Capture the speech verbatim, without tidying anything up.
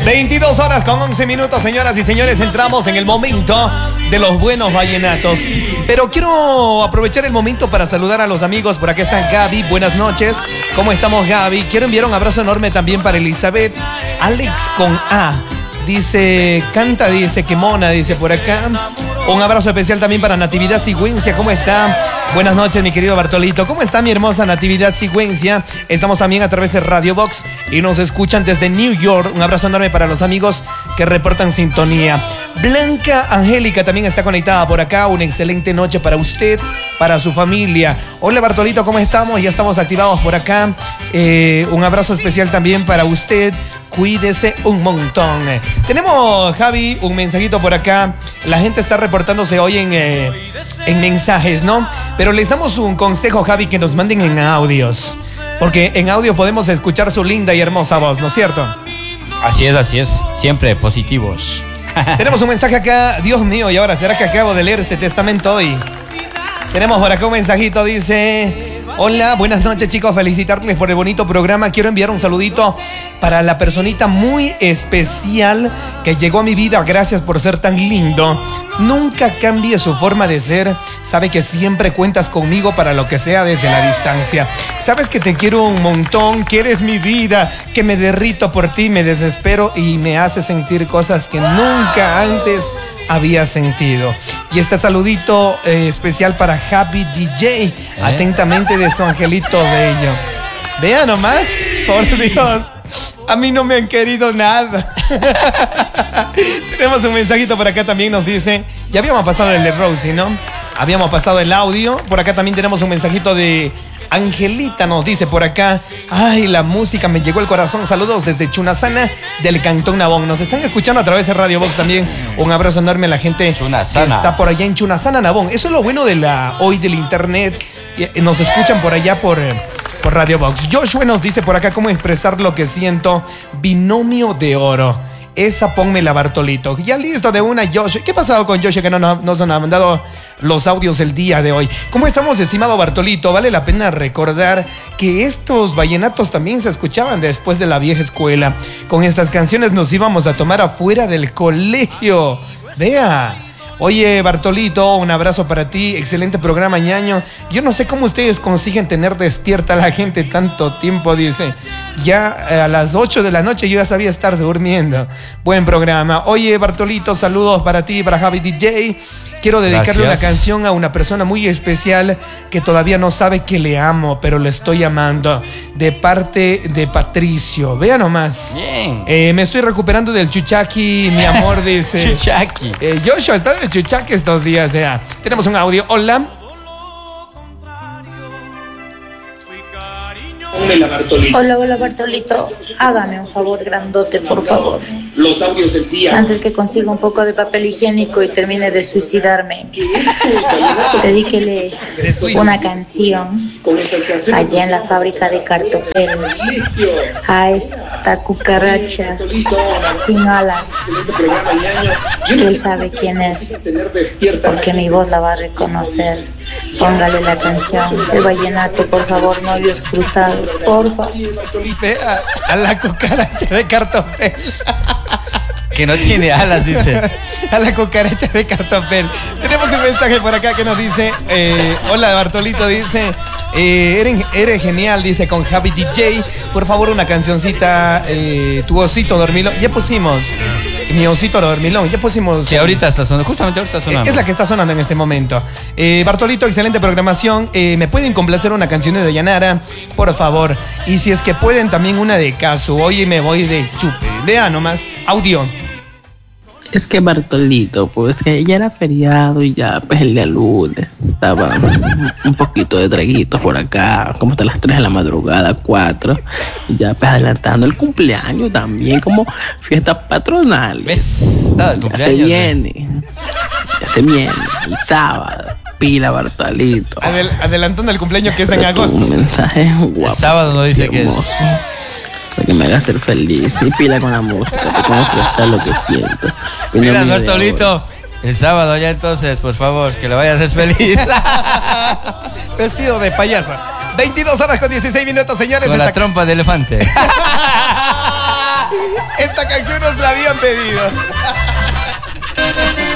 veintidós horas con once minutos, señoras y señores. Entramos en el momento de los buenos vallenatos. Pero quiero aprovechar el momento para saludar a los amigos. Por acá están Gaby, buenas noches. ¿Cómo estamos, Gaby? Quiero enviar un abrazo enorme también para Elizabeth. Alex con A. Dice, canta, dice, que mona, dice por acá. Un abrazo especial también para Natividad Sigüencia. ¿Cómo está? Buenas noches, mi querido Bartolito. ¿Cómo está mi hermosa Natividad Sigüencia? Estamos también a través de Radio Box y nos escuchan desde New York. Un abrazo enorme para los amigos que reportan sintonía. Blanca Angélica también está conectada por acá. Una excelente noche para usted, para su familia. Hola, Bartolito, ¿cómo estamos? Ya estamos activados por acá. Eh, un abrazo especial también para usted. Cuídese un montón. Tenemos, Javi, un mensajito por acá. La gente está reportándose hoy en, eh, en mensajes, ¿no? Pero les damos un consejo, Javi, que nos manden en audios. Porque en audio podemos escuchar su linda y hermosa voz, ¿no es cierto? Así es, así es. Siempre positivos. Tenemos un mensaje acá. Dios mío, y ahora, ¿será que acabo de leer este testamento hoy? Tenemos por acá un mensajito, dice... Hola, buenas noches, chicos, felicitarles por el bonito programa. Quiero enviar un saludito para la personita muy especial que llegó a mi vida. Gracias por ser tan lindo. Nunca cambie su forma de ser. Sabe que siempre cuentas conmigo para lo que sea desde la distancia. Sabes que te quiero un montón, que eres mi vida, que me derrito por ti, me desespero y me hace sentir cosas que nunca antes había sentido. Y este saludito eh, especial para Happy D J, ¿Eh? atentamente de su angelito bello. Vean nomás, por Dios, a mí no me han querido nada. Tenemos un mensajito por acá también, nos dice, ya habíamos pasado el de Rosie, ¿no? Habíamos pasado el audio. Por acá también tenemos un mensajito de Angelita, nos dice por acá. Ay, la música me llegó al corazón. Saludos desde Chunasana del Cantón Nabón. Nos están escuchando a través de Radio Box también. Un abrazo enorme a la gente Chunasana. que está por allá en Chunasana, Nabón. Eso es lo bueno de la hoy del internet. Nos escuchan por allá por, por Radio Box. Joshua nos dice por acá cómo expresar lo que siento. Binomio de oro. Esa pónmela, Bartolito. Ya listo de una, Joshua. ¿Qué ha pasado con Joshua que no nos han mandado los audios el día de hoy? ¿Cómo estamos, estimado Bartolito? Vale la pena recordar que estos vallenatos también se escuchaban después de la vieja escuela. Con estas canciones nos íbamos a tomar afuera del colegio. Vea. Oye, Bartolito, un abrazo para ti. Excelente programa, ñaño. Yo no sé cómo ustedes consiguen tener despierta a la gente tanto tiempo, dice. Ya a las ocho de la noche yo ya sabía estar durmiendo. Buen programa. Oye, Bartolito, saludos para ti, para Javi D J. Quiero dedicarle Gracias. una canción a una persona muy especial que todavía no sabe que le amo, pero le estoy amando. De parte de Patricio. Vea nomás. Bien. Eh, me estoy recuperando del chuchaqui, mi amor, dice. Chuchaqui. Eh, Joshua está de chuchaqui estos días. Ya. Tenemos un audio. Hola. Hola, hola, Bartolito. Hágame un favor grandote, por favor. Los audios del día. Antes que consiga un poco de papel higiénico y termine de suicidarme, dedíquele una canción allá en la fábrica de cartopel a esta cucaracha sin alas, que él sabe quién es, porque mi voz la va a reconocer. Póngale la canción, el vallenato, por favor, novios cruzados, porfa. A, a la cucaracha de cartopel. Que no tiene alas, dice. A la cucaracha de cartopel. Tenemos un mensaje por acá que nos dice, eh, hola, Bartolito, dice, eh, eres, eres genial, dice, con Javi D J. Por favor, una cancioncita, eh, tu osito dormilón. Ya pusimos mi osito dormilón, ya pusimos. Sí, ahorita está sonando, justamente ahorita está sonando. Es la que está sonando en este momento. eh, Bartolito, excelente programación. eh, ¿Me pueden complacer una canción de Dayanara? Por favor. Y si es que pueden, también una de Casu. Hoy me voy de chupe. Vea nomás, audio. Es que Bartolito, pues que ya era feriado y ya pues el día lunes estaba un poquito de traguitos por acá, como hasta las tres de la madrugada, cuatro, y ya pues adelantando el cumpleaños también, como fiesta patronal. ¿Ves? No, el ya se viene, ¿eh? ya se viene, el sábado. Pila, Bartolito. Adel adelantando el cumpleaños que es en agosto. Un mensaje guapo. El sábado no dice que es. Para que me haga ser feliz. Y pila con la música, para que me expresar lo que siento. Y Mira, no Bartolito, el sábado ya entonces, por favor, que le vayas a hacer feliz. Vestido de payaso. veintidós horas con dieciséis minutos, señores. Con la trompa de elefante. Esta canción nos la habían pedido.